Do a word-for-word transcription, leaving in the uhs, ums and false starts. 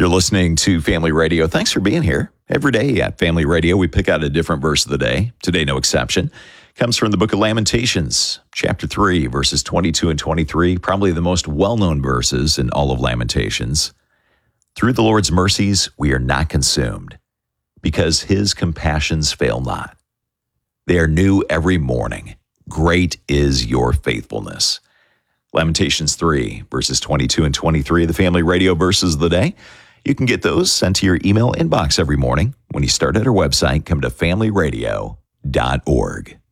You're listening to Family Radio. Thanks for being here. Every day at Family Radio, we pick out a different verse of the day. Today, no exception. Comes from the book of Lamentations, chapter three, verses twenty-two and twenty-three, probably the most well-known verses in all of Lamentations. Through the Lord's mercies, we are not consumed, because his compassions fail not. They are new every morning. Great is your faithfulness. Lamentations three, verses twenty-two and twenty-three, the Family Radio verses of the day. You can get those sent to your email inbox every morning. When you start at our website, come to family radio dot org.